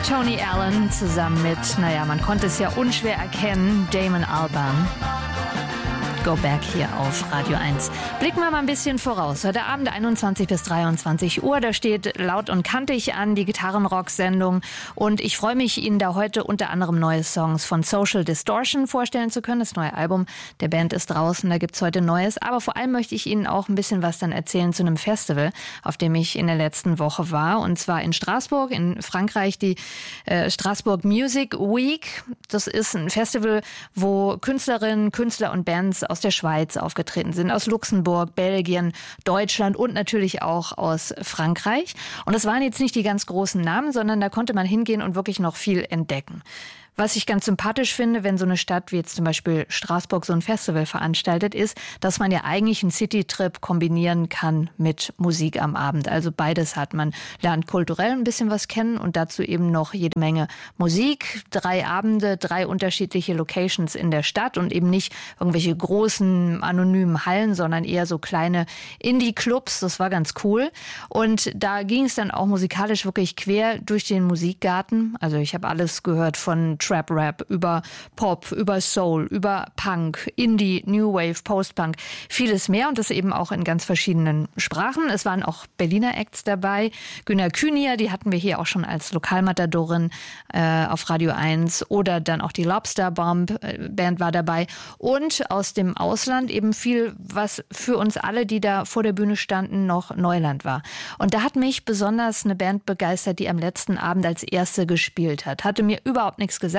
Tony Allen zusammen mit, man konnte es ja unschwer erkennen, Damon Albarn. Go Back hier auf Radio 1. Blicken wir mal ein bisschen voraus. Heute Abend 21 bis 23 Uhr, da steht Laut und Kantig an, die Gitarrenrock-Sendung. Und ich freue mich, Ihnen da heute unter anderem neue Songs von Social Distortion vorstellen zu können. Das neue Album der Band ist draußen, da gibt's heute Neues. Aber vor allem möchte ich Ihnen auch ein bisschen was dann erzählen zu einem Festival, auf dem ich in der letzten Woche war. Und zwar in Straßburg, in Frankreich, die Straßburg Music Week. Das ist ein Festival, wo Künstlerinnen, Künstler und Bands aus der Schweiz aufgetreten sind, aus Luxemburg, Belgien, Deutschland und natürlich auch aus Frankreich. Und das waren jetzt nicht die ganz großen Namen, sondern da konnte man hingehen und wirklich noch viel entdecken. Was ich ganz sympathisch finde, wenn so eine Stadt wie jetzt zum Beispiel Straßburg so ein Festival veranstaltet, ist, dass man ja eigentlich einen Citytrip kombinieren kann mit Musik am Abend. Also beides hat. Man lernt kulturell ein bisschen was kennen und dazu eben noch jede Menge Musik. 3 Abende, 3 unterschiedliche Locations in der Stadt und eben nicht irgendwelche großen anonymen Hallen, sondern eher so kleine Indie-Clubs. Das war ganz cool. Und da ging es dann auch musikalisch wirklich quer durch den Musikgarten. Also ich habe alles gehört von Trap-Rap, über Pop, über Soul, über Punk, Indie, New Wave, Post-Punk, vieles mehr und das eben auch in ganz verschiedenen Sprachen. Es waren auch Berliner Acts dabei. Günner Kühnier, die hatten wir hier auch schon als Lokalmatadorin auf Radio 1 oder dann auch die Lobster Bomb Band war dabei und aus dem Ausland eben viel, was für uns alle, die da vor der Bühne standen, noch Neuland war. Und da hat mich besonders eine Band begeistert, die am letzten Abend als erste gespielt hat. Hatte mir überhaupt nichts gesagt.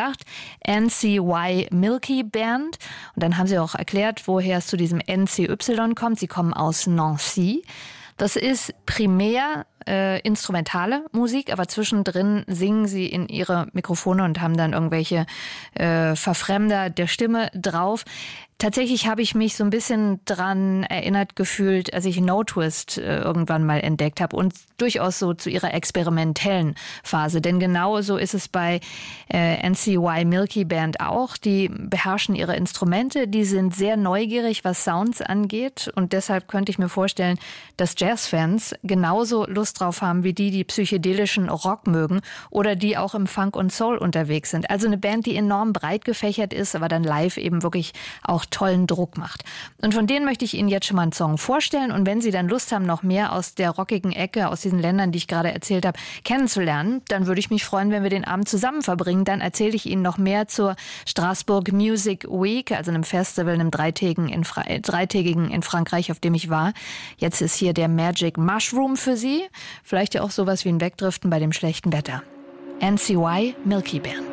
NCY Milky Band. Und dann haben sie auch erklärt, woher es zu diesem NCY kommt. Sie kommen aus Nancy. Das ist primär instrumentale Musik, aber zwischendrin singen sie in ihre Mikrofone und haben dann irgendwelche Verfremder der Stimme drauf. Tatsächlich habe ich mich so ein bisschen dran erinnert gefühlt, als ich No Twist irgendwann mal entdeckt habe und durchaus so zu ihrer experimentellen Phase. Denn genau so ist es bei NCY Milky Band auch. Die beherrschen ihre Instrumente, die sind sehr neugierig, was Sounds angeht. Und deshalb könnte ich mir vorstellen, dass Jazzfans genauso Lust drauf haben wie die psychedelischen Rock mögen oder die auch im Funk und Soul unterwegs sind. Also eine Band, die enorm breit gefächert ist, aber dann live eben wirklich auch tollen Druck macht. Und von denen möchte ich Ihnen jetzt schon mal einen Song vorstellen. Und wenn Sie dann Lust haben, noch mehr aus der rockigen Ecke, aus diesen Ländern, die ich gerade erzählt habe, kennenzulernen, dann würde ich mich freuen, wenn wir den Abend zusammen verbringen. Dann erzähle ich Ihnen noch mehr zur Straßburg Music Week, also einem Festival, einem dreitägigen in Frankreich, auf dem ich war. Jetzt ist hier der Magic Mushroom für Sie. Vielleicht ja auch sowas wie ein Wegdriften bei dem schlechten Wetter. NCY Milky Band.